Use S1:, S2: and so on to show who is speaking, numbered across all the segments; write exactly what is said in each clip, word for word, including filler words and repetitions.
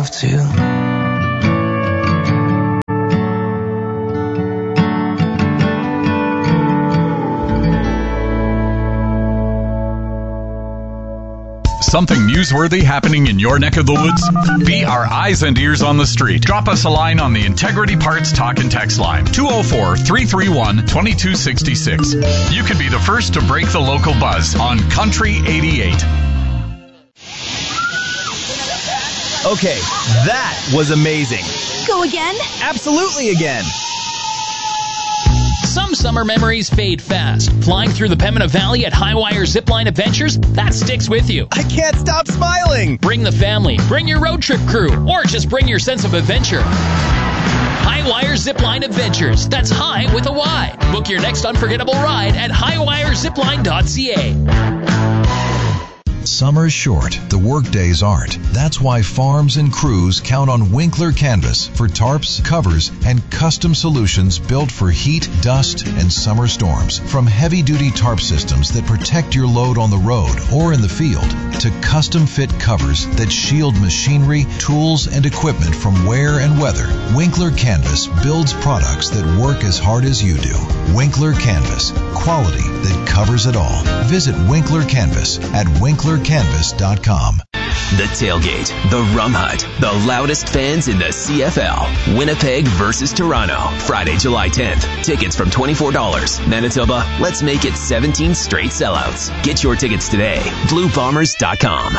S1: myself to.
S2: Something newsworthy happening in your neck of the woods? Be our eyes and ears on the street. Drop us a line on the Integrity Parts Talk and Text line, two oh four, three three one, two two six six. You can be the first to break the local buzz on Country eighty-eight.
S3: Okay, that was amazing.
S4: Go again?
S3: Absolutely again.
S5: Some summer memories fade fast. Flying through the Pembina Valley at Highwire Zipline Adventures, that sticks with you.
S3: I can't stop smiling.
S5: Bring the family, bring your road trip crew, or just bring your sense of adventure. Highwire Zipline Adventures. That's high with a Y. Book your next unforgettable ride at highwire zipline dot c a.
S6: Summer's short, the work days aren't. That's why farms and crews count on Winkler Canvas for tarps, covers, and custom solutions built for heat, dust, and summer storms. From heavy-duty tarp systems that protect your load on the road or in the field, to custom-fit covers that shield machinery, tools, and equipment from wear and weather, Winkler Canvas builds products that work as hard as you do. Winkler Canvas, quality that covers it all. Visit Winkler Canvas at winkler canvas dot com.
S7: The Tailgate, the Rum Hut, the loudest fans in the C F L. Winnipeg versus Toronto, Friday, July tenth. Tickets from twenty-four dollars. Manitoba, let's make it seventeen straight sellouts. Get your tickets today. blue bombers dot com.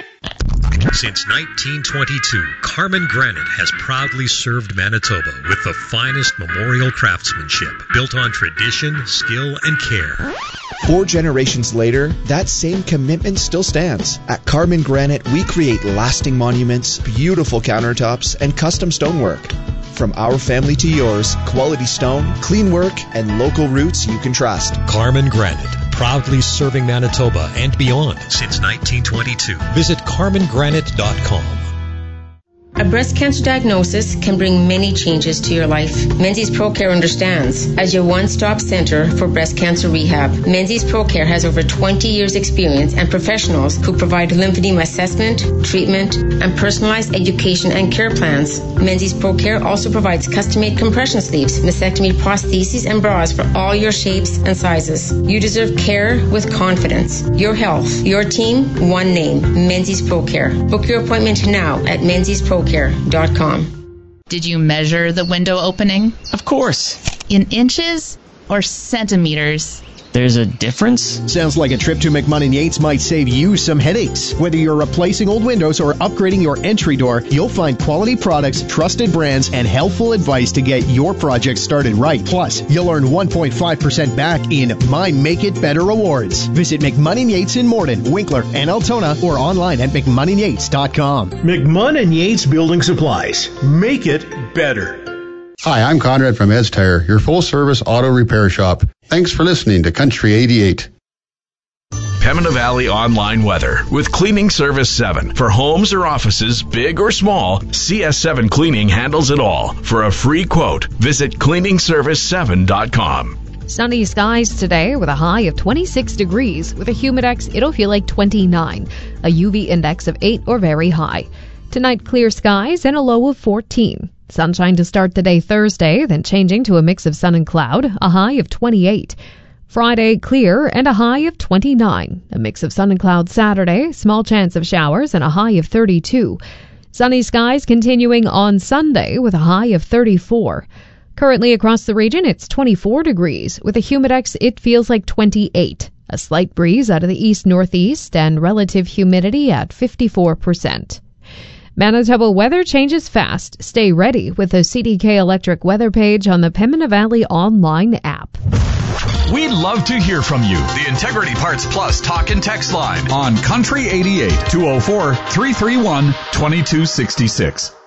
S8: Since nineteen twenty-two, Carmen Granite has proudly served Manitoba with the finest memorial craftsmanship, built on tradition, skill, and care.
S9: Four generations later, that same commitment still stands. At Carmen Granite, we create lasting monuments, beautiful countertops, and custom stonework. From our family to yours, quality stone, clean work, and local roots you can trust.
S8: Carmen Granite, proudly serving Manitoba and beyond since nineteen twenty-two. Visit carmen granite dot com.
S10: A breast cancer diagnosis can bring many changes to your life. Menzies ProCare understands. As your one-stop center for breast cancer rehab, Menzies ProCare has over twenty years experience and professionals who provide lymphedema assessment, treatment, and personalized education and care plans. Menzies ProCare also provides custom-made compression sleeves, mastectomy prostheses, and bras for all your shapes and sizes. You deserve care with confidence. Your health, your team, one name, Menzies ProCare. Book your appointment now at menzies procare dot com.
S11: Did you measure the window opening?
S12: Of course.
S11: In inches or centimeters?
S12: There's a difference?
S13: Sounds like a trip to McMahon and Yates might save you some headaches. Whether you're replacing old windows or upgrading your entry door, you'll find quality products, trusted brands, and helpful advice to get your project started right. Plus, you'll earn one point five percent back in My Make It Better rewards. Visit McMahon and Yates in Morden, Winkler, and Altona, or online at mcmahon and yates dot com.
S14: McMahon and Yates Building Supplies. Make it better.
S15: Hi, I'm Conrad from Ed's Tire, your full-service auto repair shop. Thanks for listening to Country eighty-eight.
S2: Pembina Valley Online Weather with Cleaning Service seven. For homes or offices, big or small, C S seven Cleaning handles it all. For a free quote, visit cleaning service seven dot com.
S16: Sunny skies today with a high of twenty-six degrees. With a humidex, it'll feel like twenty-nine. A U V index of eight or very high. Tonight, clear skies and a low of fourteen. Sunshine to start the day Thursday, then changing to a mix of sun and cloud, a high of twenty-eight. Friday, clear and a high of twenty-nine. A mix of sun and cloud Saturday, small chance of showers and a high of thirty-two. Sunny skies continuing on Sunday with a high of thirty-four. Currently across the region, it's twenty-four degrees. With a humidex, it feels like twenty-eight. A slight breeze out of the east-northeast and relative humidity at fifty-four percent. Manitoba weather changes fast. Stay ready with the C D K Electric weather page on the Pembina Valley online app.
S2: We'd love to hear from you. The Integrity Parts Plus talk and text line on Country eighty-eight, two oh four, three three one, two two six six.